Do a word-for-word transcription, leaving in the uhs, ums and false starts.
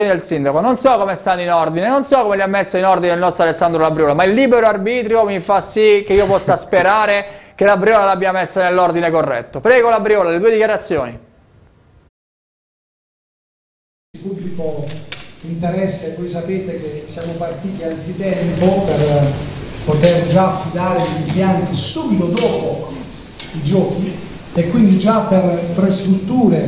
del sindaco, non so come stanno in ordine, non so come li ha messi in ordine il nostro Alessandro Labriola, ma il libero arbitrio mi fa sì che io possa sperare che Labriola l'abbia messa nell'ordine corretto. Prego Labriola, le tue dichiarazioni. Pubblico interesse, voi sapete che siamo partiti anzitempo per poter già affidare gli impianti subito dopo i giochi e quindi già per tre strutture